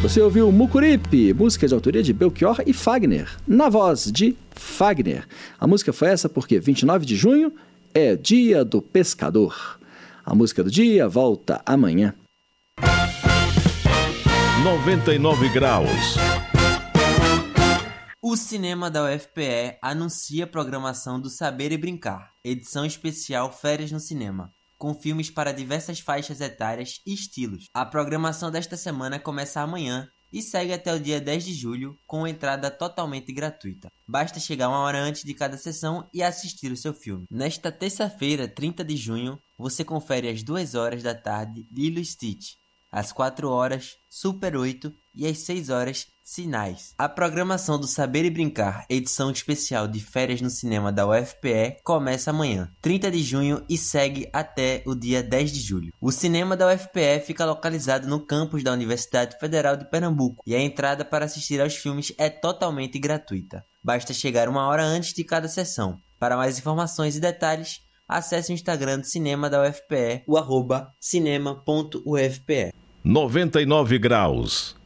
Você ouviu Mucuripe, música de autoria de Belchior e Fagner, na voz de Fagner. A música foi essa porque 29 de junho é Dia do Pescador. A música do dia volta amanhã. 99 graus. O cinema da UFPE anuncia a programação do Saber e Brincar, edição especial Férias no Cinema, com filmes para diversas faixas etárias e estilos. A programação desta semana começa amanhã e segue até o dia 10 de julho, com entrada totalmente gratuita. Basta chegar uma hora antes de cada sessão e assistir o seu filme. Nesta terça-feira, 30 de junho, você confere às 2 horas da tarde Lilo e Stitch, às 4 horas Super 8 e às 6 horas Sinais. A programação do Saber e Brincar, edição especial de Férias no Cinema da UFPE, começa amanhã, 30 de junho, e segue até o dia 10 de julho. O cinema da UFPE fica localizado no campus da Universidade Federal de Pernambuco e a entrada para assistir aos filmes é totalmente gratuita. Basta chegar uma hora antes de cada sessão. Para mais informações e detalhes, acesse o Instagram do Cinema da UFPE, o @cinema.ufpe. 99 graus.